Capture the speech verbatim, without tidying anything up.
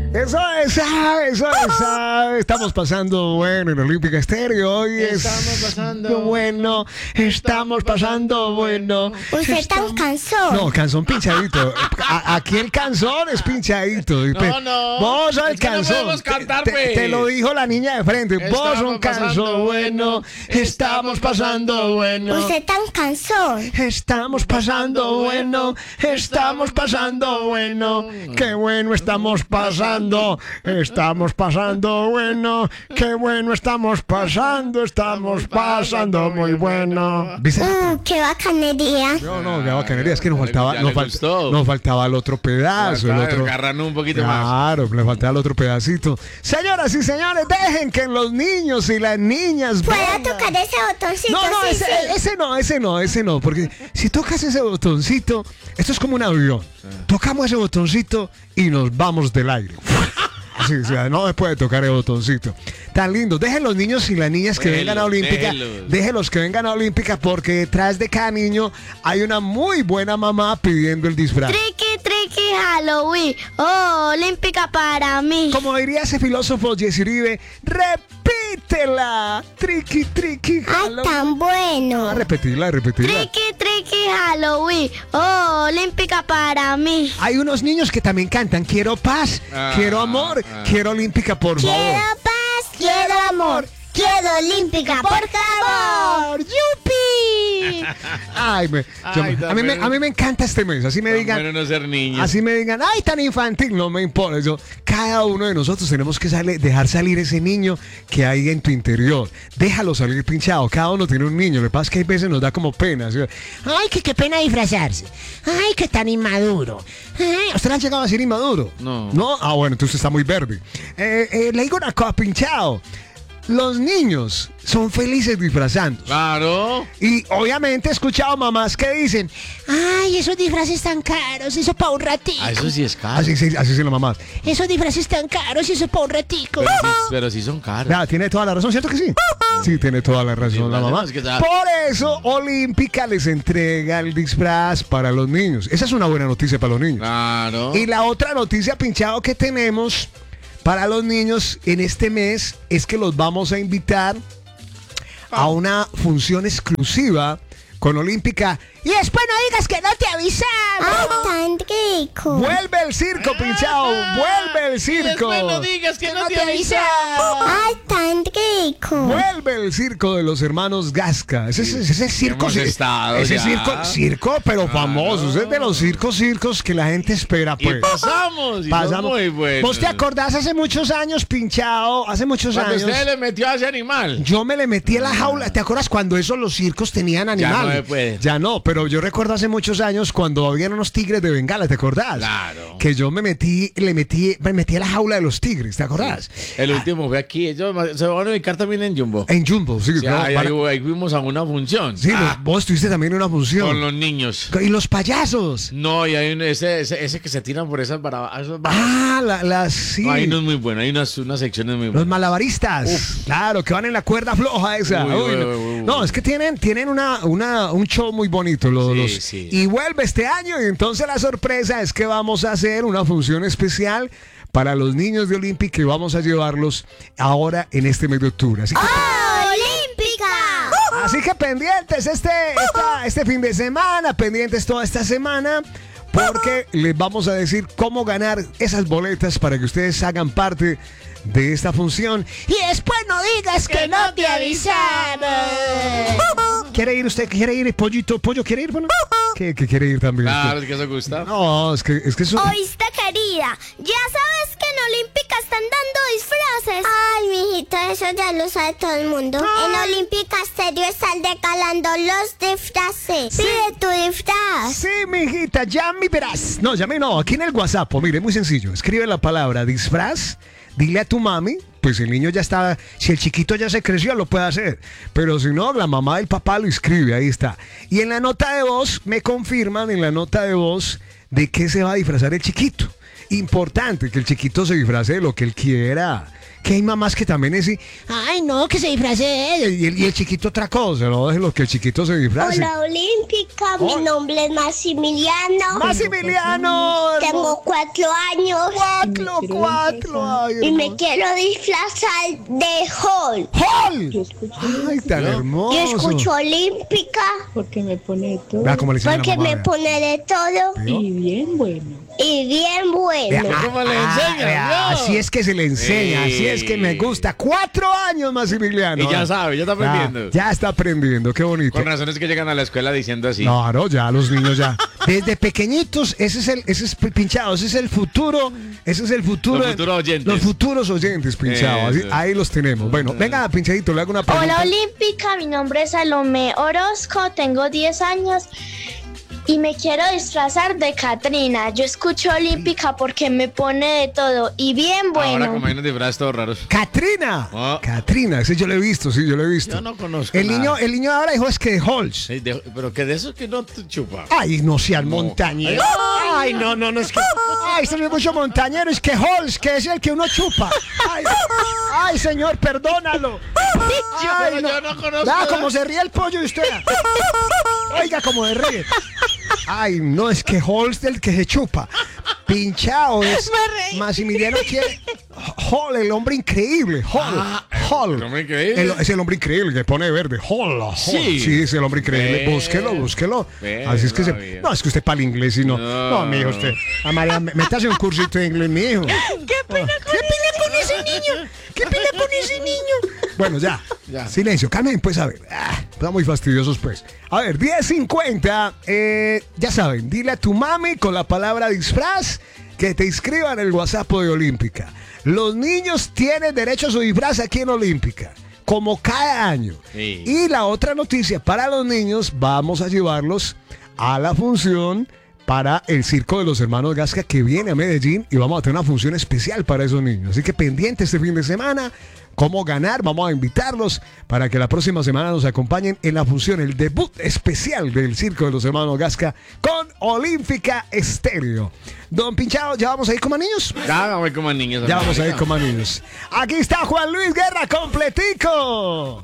Eso es, ah, eso es, ah, estamos pasando bueno en Olímpica Estéreo. Hoy es Estamos pasando bueno, estamos pasando bueno. Usted tan cansón. No, canzón pinchadito. A- aquí el canzón es pinchadito. No, no. Vos sos el Es que no canzón. podemos cantar, te, pues. te lo dijo la niña de frente. Vos Estamos sos un canzón pasando bueno. bueno, Estamos pasando bueno. Usted tan cansón. Estamos pasando bueno, estamos pasando bueno, qué bueno estamos pasando, estamos pasando bueno, qué bueno estamos pasando, estamos pasando muy bueno. ¿Viste? Mm, qué bacanería. No, no, qué bacanería, es que nos faltaba, Ya nos, le fal- gustó. nos faltaba el otro pedazo, el otro. Agarrando un poquito más. Claro, le faltaba el otro pedacito. Señoras y señores, dejen que los niños y las niñas ¿Puedo vengan. tocar ese botoncito? No, no, Sí, ese, sí. ese no, ese no, ese no, porque si tocas ese botoncito, esto es como un avión. Tocamos ese botoncito y nos vamos del aire. Así, o sea, no se puede tocar el botoncito. Tan lindo. Dejen los niños y las niñas que Déjenlos, vengan a Olímpica. déjenlos. Déjenlos que vengan a Olímpica porque detrás de cada niño hay una muy buena mamá pidiendo el disfraz. Tricky, tricky, Halloween. Oh, olímpica para mí. Como diría ese filósofo Jesse Uribe, repítela. Triqui, triqui, Ay, Halloween. tan bueno. Ah, repetirla, repetirla. Tricky, tricky, Halloween. Oh, olímpica para mí. Hay unos niños que también cantan quiero paz, Ah, quiero amor, ah. quiero olímpica, por Quiero favor. paz, quiero amor, quiero olímpica, por favor. ¡Yupi! Ay, me- yo- Ay, a, mí me, tan a mí me encanta este mes. Así me Tan digan, bueno no ser niños. así me digan, ay, tan infantil, no me importa. Yo, cada uno de nosotros tenemos que sale- dejar salir ese niño que hay en tu interior. Déjalo salir pinchado. Cada uno tiene un niño. Lo que pasa es que hay veces nos da como pena. ¿sí? Ay, que qué pena disfrazarse. Ay, que tan inmaduro. Ay, ¿usted le han llegado a decir inmaduro? No. ¿No? Ah, bueno, entonces está muy verde. Eh, eh, le digo una cosa, pinchado. Los niños son felices disfrazando. Claro. Y obviamente he escuchado mamás que dicen, Ay, esos disfraces tan caros, eso pa' un ratico. Ah, eso sí es caro. así, sí, así son las mamás. Esos disfraces tan caros, eso pa' un ratico. Pero, sí, pero sí son caros. Ya, tiene toda la razón, ¿cierto que sí? Sí, tiene toda la razón Sí, la mamá. es que ya- Por eso, Olímpica les entrega el disfraz para los niños. Esa es una buena noticia para los niños. Claro. Y la otra noticia, pinchado, que tenemos para los niños en este mes es que los vamos a invitar a una función exclusiva con Olímpica. Y después no digas que no te avisamos. Ay, tan rico. Vuelve el circo, pinchado. Vuelve el circo. Después no digas que no te avisamos. Ay, tan rico. Vuelve el circo de los hermanos Gasca. Ese, ese, ese circo, Hemos sí, estado ese ya. circo, circo, pero Claro. famoso. Ese es de los circos, circos que la gente espera, Y pues. pasamos. Y Pasamos. son muy buenos. ¿Vos te acordás hace muchos años, pinchado? Hace muchos Cuando años. usted le metió a ese animal. Yo me le metí en la jaula. ¿Te acuerdas cuando esos los circos tenían no animales? se puede. Ya no, pero yo recuerdo hace muchos años cuando habían unos tigres de Bengala, ¿te acordás? Claro. Que yo me metí, le metí, me metí a la jaula de los tigres, ¿te acordás? El último fue aquí. Ellos se van a ubicar también en Jumbo. En Jumbo, sí. Sí, no, ahí, para- ahí- ahí fuimos a una función. sí, Ah, vos estuviste también en una función. con los niños. Y los payasos. No, y hay un, ese, ese, ese que se tiran por esas barabas. Ah, la- las sí. Hay unos muy buenos, hay unas, unas secciones muy Los buenas. malabaristas. Claro, que van en la cuerda floja esa. Uy, Uy, uy, no. uy, uy, No, uy. es que tienen, tienen una, una, un show muy bonito. Los, Sí, los- sí. Y vuelve este año. Y entonces la sorpresa es que vamos a hacer una función especial para los niños de Olímpica y vamos a llevarlos ahora en este mes de octubre. Así que, Olímpica. así que pendientes este, esta- este fin de semana, pendientes toda esta semana, porque les vamos a decir cómo ganar esas boletas para que ustedes hagan parte de esta función. Y después no digas que no te avisamos. ¿Quiere ir usted? ¿Quiere ir? ¿Pollito? ¿Pollo quiere ir? Bueno, ¿qué, qué quiere ir también? Claro, es que eso gusta. No, es que, es que eso... Oíste, querida. Ya sabes que en Olímpica están dando disfraces. Ay, mijito, eso ya lo sabe todo el mundo. En Olímpica Estéreo están regalando los disfraces. Pide tu disfraz. Sí, mijita, ya me verás. No, llame no, aquí en el WhatsApp, mire, es muy sencillo. Escribe la palabra disfraz, dile a tu mami, pues el niño ya está, si el chiquito ya se creció, lo puede hacer. Pero si no, la mamá del papá lo escribe, ahí está. Y en la nota de voz, me confirman en la nota de voz de qué se va a disfrazar el chiquito. Importante que el chiquito se disfrace de lo que él quiera. que hay mamás que también es así, Ay, no, que se disfrace él. y el, y el chiquito otra cosa, no déjenlo que el chiquito se disfrace. Hola Olímpica, Hola. mi nombre es Maximiliano. Maximiliano. Tengo cuatro años Cuatro, cuatro. Ay, y me hermoso. quiero disfrazar de Hall. ¡Hall! Ay, tan hermoso. Yo escucho Olímpica Porque me pone de todo Vea cómo le enseña la porque mamá, me vea. pone de todo ¿Vio? y bien bueno. y bien bueno. Vea, ¿Cómo le ah, enseña? vea, ¿Vio? así es que se le enseña, Sí. así es que me gusta. Cuatro años, Maximiliano. Y ya vea. sabe, ya está aprendiendo. Ya, ya está aprendiendo, qué bonito. Con razones que llegan a la escuela diciendo así. Claro, ya los niños ya. Desde pequeñitos, ese es el, ese es pinchado, ese es el futuro, ese es el futuro. Los futuros oyentes. Los futuros oyentes, pinchado. Así- Eso. ahí los tenemos. Bueno, venga, pinchadito, le hago una pregunta. Hola Olímpica, mi nombre es Salomé Orozco, tengo diez años y me quiero disfrazar de Catrina. Yo escucho Olímpica porque me pone de todo y bien Ahora bueno. como hay unos disfraces todos raros. Catrina. Oh. Catrina, ese yo lo he visto, sí, yo lo he visto. Yo no conozco El nada. niño, el niño ahora dijo es que de Halls. Sí, de- pero que de eso que no te chupa. Ay, no sean No. montañeros. Ay, no, no, no es que. Ay, se me mucho montañero, es que Halls, que es el que uno chupa. Ay, ay, señor, perdónalo. Ay, Pero yo no conozco Vea nada. cómo se ríe el pollo de usted. Oiga cómo se ríe. Ay, no, es que Halls del que se chupa. Pinchado es. Maximiliano quiere. Hall, el hombre increíble. Hall. Ah, Hall. el hombre increíble. El- es el hombre increíble que pone verde. Hall. Hall. Sí. Sí, es el hombre increíble. Ve. Búsquelo, búsquelo. Ve, Así es que no se. había. No, es que usted para el inglés y no. No. No, mijo, usted. A María, métase un cursito de inglés, mijo. ¿Qué pena con ese niño? ¿Qué pena con ese niño? Bueno, ya. Ya. Silencio, calmen, pues a ver. Ah, están muy fastidiosos, pues. A ver, diez cincuenta. Eh, ya saben, dile a tu mami con la palabra disfraz que te inscriban en el WhatsApp de Olímpica. Los niños tienen derecho a su disfraz aquí en Olímpica, como cada año. Sí. Y la otra noticia para los niños, vamos a llevarlos a la función para el Circo de los Hermanos Gasca que viene a Medellín y vamos a tener una función especial para esos niños. Así que pendiente este fin de semana, cómo ganar, vamos a invitarlos para que la próxima semana nos acompañen en la función, el debut especial del Circo de los Hermanos Gasca con Olímpica Estéreo. Don Pinchado, ¿ya vamos a ir con más niños? Ya vamos como niños. Ya vamos a ir amigo. con más niños. Aquí está Juan Luis Guerra completico.